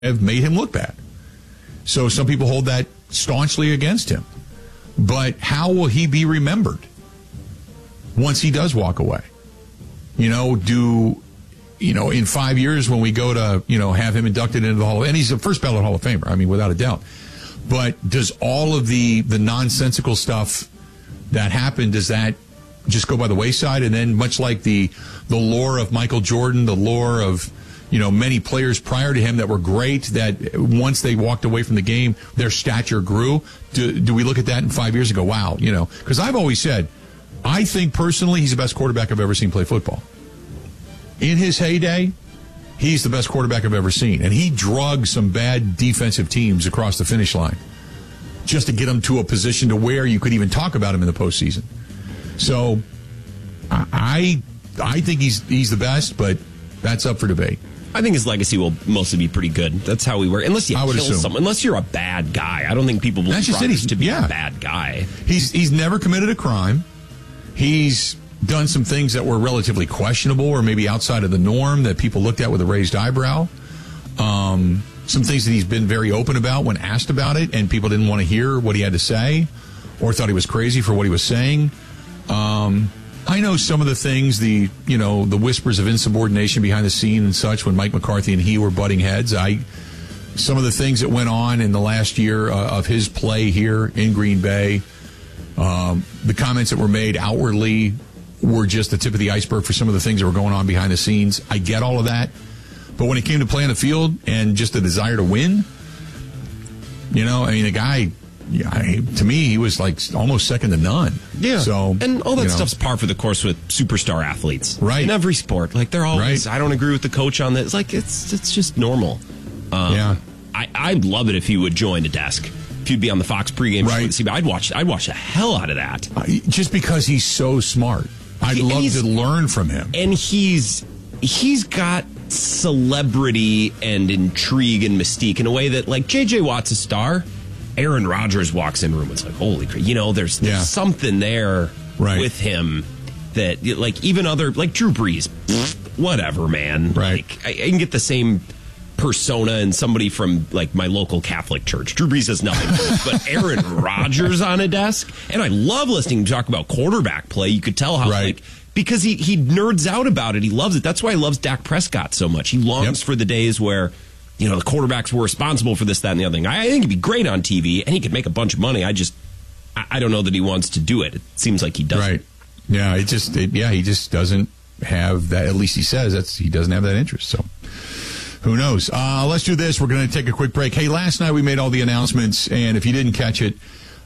have made him look bad. So some people hold that staunchly against him. But how will he be remembered once he does walk away? In 5 years when we go to, have him inducted into the Hall of Fame, and he's the first ballot Hall of Famer, I mean, without a doubt. But does all of the nonsensical stuff that happened, does that just go by the wayside? And then much like the lore of Michael Jordan, the lore of, many players prior to him that were great, that once they walked away from the game, their stature grew. Do we look at that in 5 years and go, wow, because I've always said, I think personally he's the best quarterback I've ever seen play football. In his heyday, he's the best quarterback I've ever seen. And he drugged some bad defensive teams across the finish line just to get them to a position to where you could even talk about him in the postseason. So I think he's the best, but that's up for debate. I think his legacy will mostly be pretty good. That's how we work. Unless you kill someone, unless you're a bad guy. I don't think people will progress to be a bad guy. He's never committed a crime. He's done some things that were relatively questionable or maybe outside of the norm that people looked at with a raised eyebrow. Some things that he's been very open about when asked about it, and people didn't want to hear what he had to say or thought he was crazy for what he was saying. I know some of the things, the whispers of insubordination behind the scene and such when Mike McCarthy and he were butting heads. Some of the things that went on in the last year of his play here in Green Bay, the comments that were made outwardly were just the tip of the iceberg for some of the things that were going on behind the scenes. I get all of that. But when it came to play on the field and just the desire to win, the guy, to me, he was like almost second to none. Yeah. So, and all that stuff's par for the course with superstar athletes. Right. In every sport. Like, they're always, I don't agree with the coach on this. Like, it's just normal. I'd love it if he would join a desk. If you'd be on the Fox pregame show, I'd watch the hell out of that. Just because he's so smart. I'd love to learn from him. And he's got celebrity and intrigue and mystique in a way that, like, J.J. Watt's a star. Aaron Rodgers walks in the room. It's like, holy crap. There's something there with him that, like, even other, like Drew Brees, whatever, man. Right. Like, I can get the same persona in somebody from, like, my local Catholic church. Drew Brees has nothing to it, but Aaron Rodgers on a desk. And I love listening to talk about quarterback play. You could tell how, like, because he nerds out about it. He loves it. That's why he loves Dak Prescott so much. He longs for the days where, the quarterbacks were responsible for this, that, and the other thing. I think he'd be great on TV, and he could make a bunch of money. I don't know that he wants to do it. It seems like he doesn't. Right. Yeah, he just doesn't have that. At least he says he doesn't have that interest. So who knows? Let's do this. We're going to take a quick break. Hey, last night we made all the announcements, and if you didn't catch it,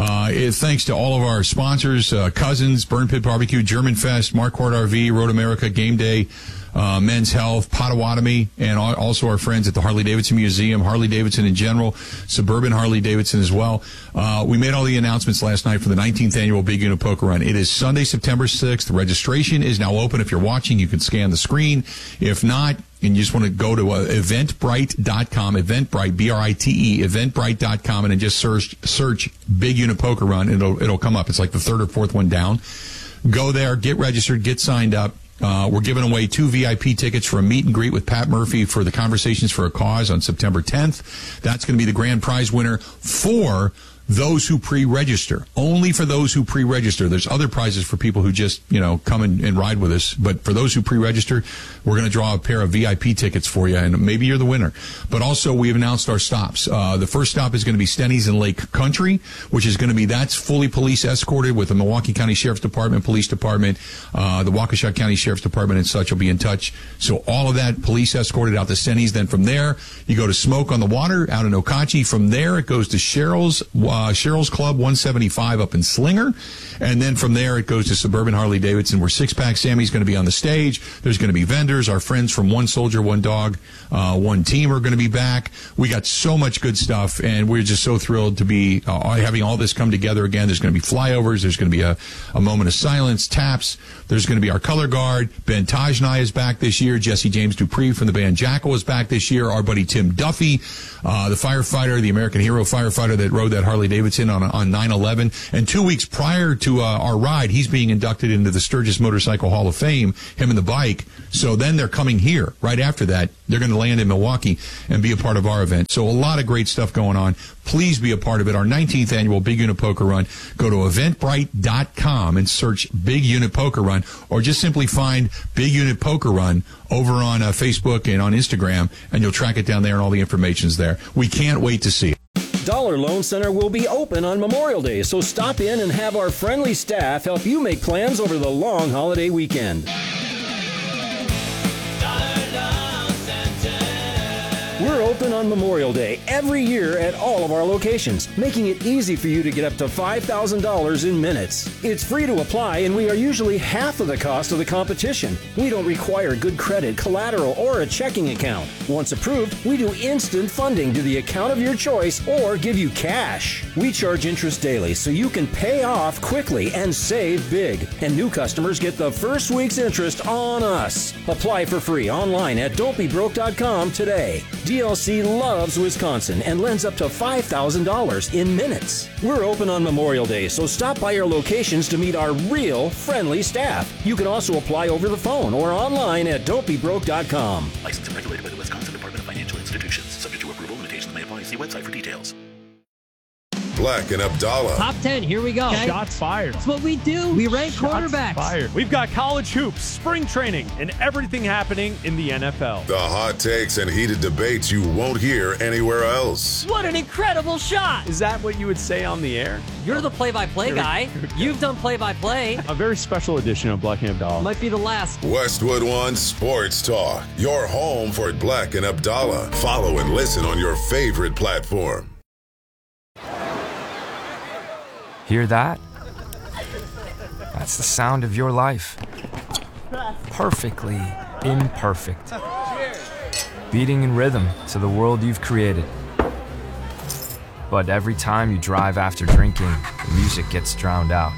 thanks to all of our sponsors, Cousins, Burn Pit Barbecue, German Fest, Marquardt RV, Road America, Game Day, Men's Health, Potawatomi, and also our friends at the Harley-Davidson Museum, Harley-Davidson in general, Suburban Harley-Davidson as well. We made all the announcements last night for the 19th annual Big Unit Poker Run. It is Sunday, September 6th. Registration is now open. If you're watching, you can scan the screen. If not, and you just want to go to eventbrite.com, Eventbrite, B-R-I-T-E, eventbrite.com, and then just search Big Unit Poker Run. It'll come up. It's like the third or fourth one down. Go there, get registered, get signed up. We're giving away 2 VIP tickets for a meet and greet with Pat Murphy for the Conversations for a Cause on September 10th. That's going to be the grand prize winner for those who pre-register. Only for those who pre-register. There's other prizes for people who just, come and ride with us. But for those who pre-register, we're going to draw a pair of VIP tickets for you, and maybe you're the winner. But also, we've announced our stops. The first stop is going to be Stenny's in Lake Country, which is going to be, that's fully police escorted with the Milwaukee County Sheriff's Department, Police Department, the Waukesha County Sheriff's Department and such will be in touch. So all of that police escorted out to Stenny's. Then from there, you go to Smoke on the Water out in Okauchee. From there, it goes to Cheryl's Club 175 up in Slinger. And then from there, it goes to Suburban Harley-Davidson, where Six Pack Sammy's going to be on the stage. There's going to be vendors. Our friends from One Soldier, One Dog, One Team are going to be back. We got so much good stuff, and we're just so thrilled to be having all this come together again. There's going to be flyovers. There's going to be a moment of silence, taps. There's going to be our color guard. Ben Tajnai is back this year. Jesse James Dupree from the band Jackal is back this year. Our buddy Tim Duffy, the firefighter, the American hero firefighter that rode that Harley Harley-Davidson on 9/11. And 2 weeks prior to our ride, he's being inducted into the Sturgis Motorcycle Hall of Fame, him and the bike. So then they're coming here right after that. They're going to land in Milwaukee and be a part of our event. So a lot of great stuff going on. Please be a part of it. Our 19th annual Big Unit Poker Run. Go to eventbrite.com and search Big Unit Poker Run, or just simply find Big Unit Poker Run over on Facebook and on Instagram, and you'll track it down there, and all the information's there. We can't wait to see it. Dollar Loan Center will be open on Memorial Day, so stop in and have our friendly staff help you make plans over the long holiday weekend. We're open on Memorial Day every year at all of our locations, making it easy for you to get up to $5,000 in minutes. It's free to apply, and we are usually half of the cost of the competition. We don't require good credit, collateral, or a checking account. Once approved, we do instant funding to the account of your choice or give you cash. We charge interest daily so you can pay off quickly and save big. And new customers get the first week's interest on us. Apply for free online at don'tbebroke.com today. DLC loves Wisconsin and lends up to $5,000 in minutes. We're open on Memorial Day, so stop by our locations to meet our real friendly staff. You can also apply over the phone or online at don'tbebroke.com. Licensed and regulated by the Wisconsin Department of Financial Institutions. Subject to approval, limitations may apply. See website for details. Black and Abdallah. Top 10, here we go. Okay. Shots fired. That's what we do. We rank quarterbacks. Fired. We've got college hoops, spring training, and everything happening in the NFL. The hot takes and heated debates you won't hear anywhere else. What an incredible shot. Is that what you would say on the air? You're the play-by-play guy. You've done play-by-play. A very special edition of Black and Abdallah. Might be the last. Westwood One Sports Talk. Your home for Black and Abdallah. Follow and listen on your favorite platform. Hear that? That's the sound of your life. Perfectly imperfect. Beating in rhythm to the world you've created. But every time you drive after drinking, the music gets drowned out.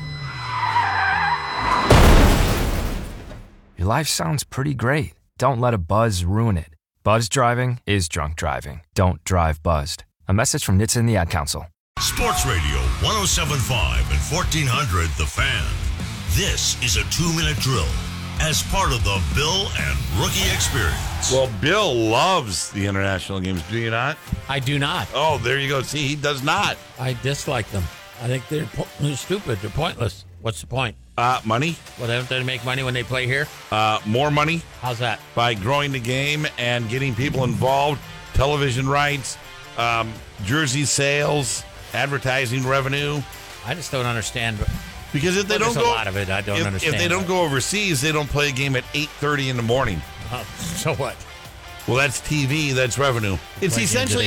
Your life sounds pretty great. Don't let a buzz ruin it. Buzz driving is drunk driving. Don't drive buzzed. A message from NHTSA and the Ad Council. Sports Radio 107.5 and 1400 The Fan. This is a 2-minute drill as part of the Bill and Rookie Experience. Well, Bill loves the international games. Do you not? I do not. Oh, there you go. See, he does not. I dislike them. I think they're stupid. They're pointless. What's the point? Money. Well, don't they make money when they play here? More money. How's that? By growing the game and getting people involved. Television rights, jersey sales, advertising revenue. I just don't understand. Because if they don't go, a lot of it I don't understand. If they don't go overseas, they don't play a game at 8:30 in the morning. So what? Well, that's TV. That's revenue. It's essentially,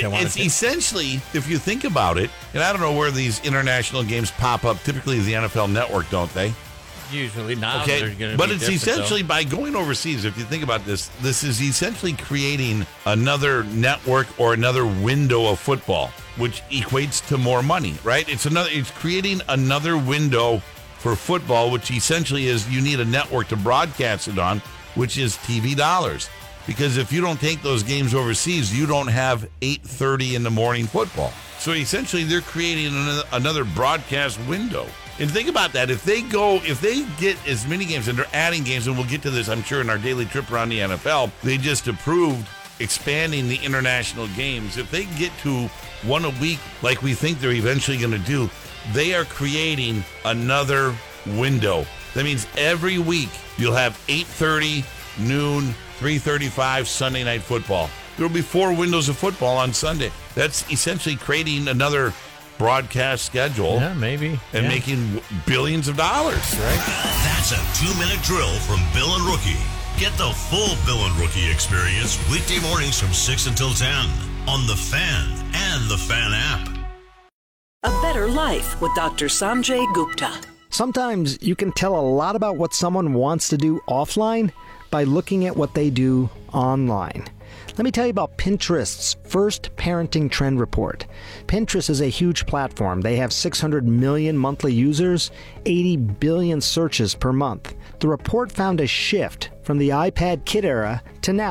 if you think about it, and I don't know where these international games pop up. Typically, the NFL Network, don't they? Usually not. Okay, but it's essentially by going overseas. If you think about this, this is essentially creating another network or another window of football, which equates to more money, right? It's creating another window for football, which essentially is you need a network to broadcast it on, which is TV dollars. Because if you don't take those games overseas, you don't have 8:30 in the morning football. So essentially, they're creating another broadcast window. And think about that. If they get as many games, and they're adding games, and we'll get to this, I'm sure, in our daily trip around the NFL, they just approved expanding the international games. If they get to one a week, like we think they're eventually going to do, they are creating another window. That means every week you'll have 8:30, noon, 3:35 Sunday night football. There will be 4 windows of football on Sunday. That's essentially creating another broadcast schedule. Yeah, maybe. And making billions of dollars, right? That's a 2-minute drill from Bill and Rookie. Get the full Bill and Rookie experience weekday mornings from 6 until 10 on The Fan and The Fan app. A Better Life with Dr. Sanjay Gupta. Sometimes you can tell a lot about what someone wants to do offline by looking at what they do online. Let me tell you about Pinterest's first parenting trend report. Pinterest is a huge platform. They have 600 million monthly users, 80 billion searches per month. The report found a shift from the iPad kid era to now.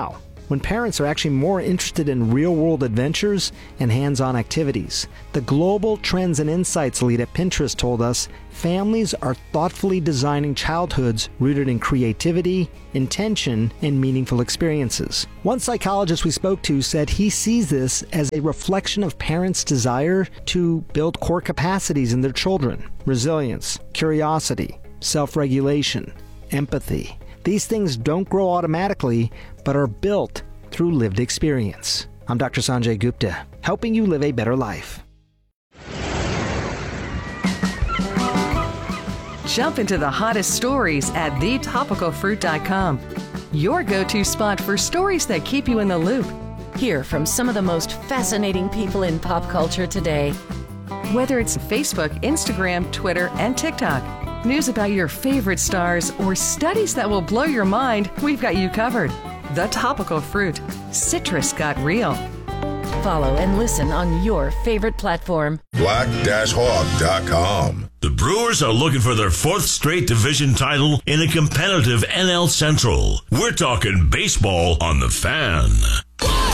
when parents are actually more interested in real-world adventures and hands-on activities. The Global Trends and Insights lead at Pinterest told us families are thoughtfully designing childhoods rooted in creativity, intention, and meaningful experiences. One psychologist we spoke to said he sees this as a reflection of parents' desire to build core capacities in their children: resilience, curiosity, self-regulation, empathy. These things don't grow automatically, but are built through lived experience. I'm Dr. Sanjay Gupta, helping you live a better life. Jump into the hottest stories at thetopicalfruit.com. Your go-to spot for stories that keep you in the loop. Hear from some of the most fascinating people in pop culture today. Whether it's Facebook, Instagram, Twitter, and TikTok, news about your favorite stars, or studies that will blow your mind, we've got you covered. The Topical Fruit. Citrus got real. Follow and listen on your favorite platform. Black-Hawk.com. The Brewers are looking for their 4th straight division title in a competitive NL Central. We're talking baseball on The Fan.